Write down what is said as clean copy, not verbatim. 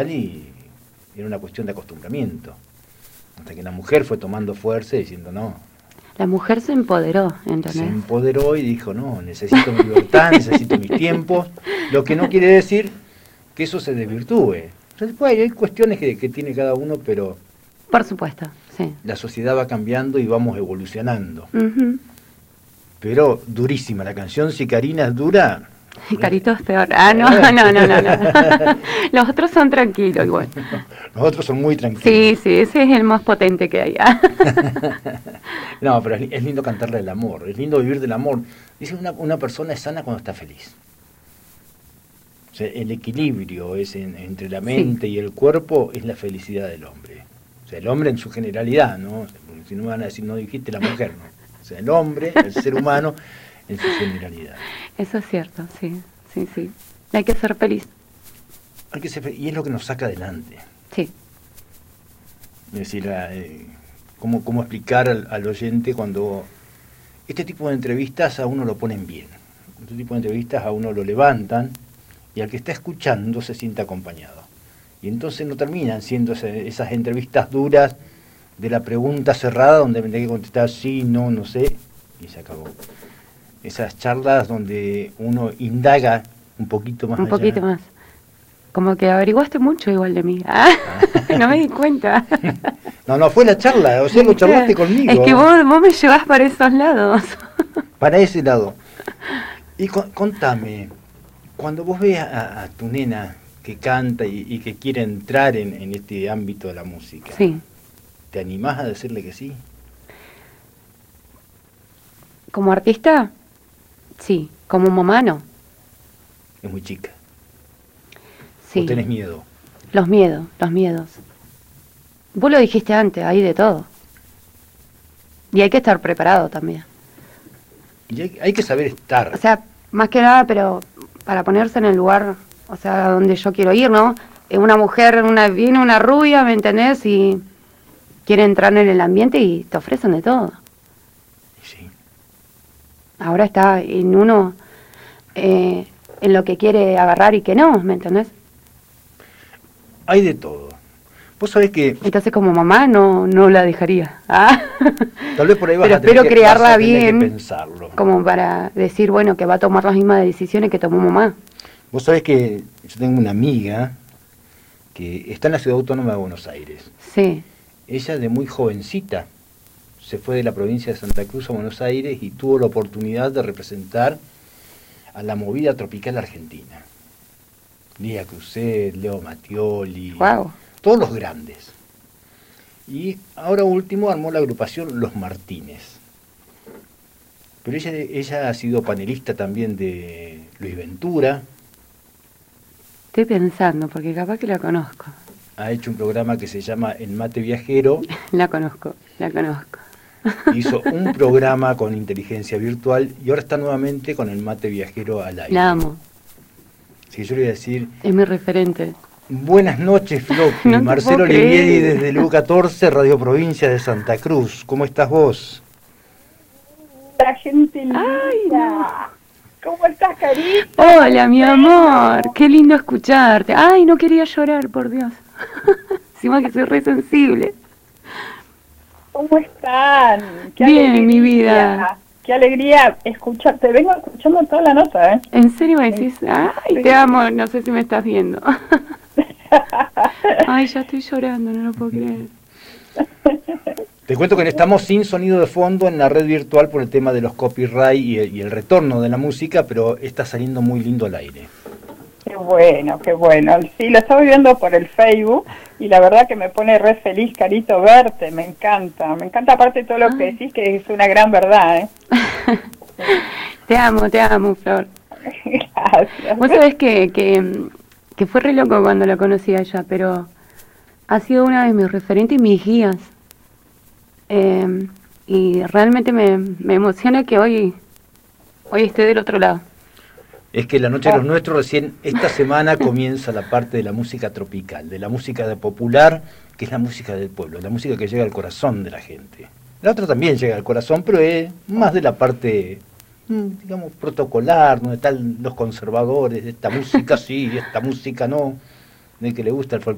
y era una cuestión de acostumbramiento. Hasta que la mujer fue tomando fuerza y diciendo no. La mujer se empoderó, ¿entendés? Se empoderó y dijo, no, necesito mi libertad, necesito mis tiempos, lo que no quiere decir que eso se desvirtúe. Entonces, pues, hay cuestiones que tiene cada uno, pero por supuesto, sí. La sociedad va cambiando y vamos evolucionando. Uh-huh. Pero durísima, la canción Si Karina es dura... Carito es peor. Ah, no. Los otros son tranquilos igual. Los otros son muy tranquilos. Sí, ese es el más potente que hay. No, pero es lindo cantarle el amor, es lindo vivir del amor. Dice una persona es sana cuando está feliz. O sea, el equilibrio es entre la mente y el cuerpo es la felicidad del hombre. O sea, el hombre en su generalidad, ¿no? Porque si no me van a decir, no dijiste la mujer, ¿no? O sea, el hombre, el ser humano, en su generalidad. Eso es cierto, sí. Hay que ser feliz. Hay que ser feliz, y es lo que nos saca adelante. Sí. Es decir, cómo explicar al oyente cuando este tipo de entrevistas a uno lo ponen bien. Este tipo de entrevistas a uno lo levantan y al que está escuchando se siente acompañado. Y entonces no terminan siendo esas entrevistas duras de la pregunta cerrada donde me tengo que contestar sí, no sé, y se acabó. Esas charlas donde uno indaga un poquito más. Un poquito más. Como que averiguaste mucho igual de mí. No me di cuenta. No, fue la charla, o sea, lo charlaste conmigo. Es que vos me llevás para esos lados. Para ese lado. Y contame, cuando vos ves a tu nena que canta y que quiere entrar en este ámbito de la música, sí. ¿Te animás a decirle que sí? ¿Como artista? Sí. ¿Como mamá no? Es muy chica. Sí. ¿O tenés miedo? Los miedos. Vos lo dijiste antes, hay de todo. Y hay que estar preparado también. Y hay que saber estar. O sea, más que nada, pero para ponerse en el lugar, o sea, donde yo quiero ir, ¿no? Una mujer, viene una rubia, ¿me entendés? Y quiere entrar en el ambiente y te ofrecen de todo. Sí. Ahora está en uno, en lo que quiere agarrar y que no, ¿me entendés? Hay de todo. Vos sabés que... Entonces como mamá no la dejaría. Tal vez por ahí vas pero a tener espero crearla bien, que pensarlo. Como para decir, bueno, que va a tomar las mismas decisiones que tomó mamá. Vos sabés que yo tengo una amiga que está en la Ciudad Autónoma de Buenos Aires. Sí. Ella de muy jovencita se fue de la provincia de Santa Cruz a Buenos Aires y tuvo la oportunidad de representar a la movida tropical argentina. Lía Cruzet, Leo Mattioli, wow. Todos los grandes. Y ahora último armó la agrupación Los Martínez. Pero ella ha sido panelista también de Luis Ventura. Estoy pensando, porque capaz que la conozco. Ha hecho un programa que se llama El Mate Viajero. La conozco. Hizo un programa con inteligencia virtual y ahora está nuevamente con El Mate Viajero al aire. La amo. Así que yo le voy a decir... Es mi referente. Buenas noches, Floppy. No Marcelo Olivieri desde Lu 14, Radio Provincia de Santa Cruz. ¿Cómo estás vos? La gente linda. Ay, no. ¿Cómo estás, Carita? Hola, mi amor. Qué lindo escucharte. Ay, no quería llorar, por Dios. Encima que soy re sensible. ¿Cómo están? Qué bien, alegría. Mi vida. Qué alegría escucharte. Vengo escuchando toda la nota, ¿eh? ¿En serio me decís? Ay, sí. Te amo. No sé si me estás viendo. Ay, ya estoy llorando, no lo puedo creer. Te cuento que estamos sin sonido de fondo en la red virtual por el tema de los copyright y el retorno de la música, pero está saliendo muy lindo al aire. Qué bueno, qué bueno. Sí, lo estaba viendo por el Facebook y la verdad que me pone re feliz, Carito, verte. Me encanta aparte todo lo que decís, que es una gran verdad, ¿eh? Te amo, Flor. Gracias. Vos sabés que fue re loco cuando la conocí a ella, pero ha sido una de mis referentes y mis guías. Y realmente me emociona que hoy esté del otro lado. Es que la Noche de los Nuestros recién esta semana comienza la parte de la música tropical, de la música de popular, que es la música del pueblo, la música que llega al corazón de la gente. La otra también llega al corazón, pero es más de la parte, digamos, protocolar, donde están los conservadores, esta música sí, esta música no, de que le gusta el folclore.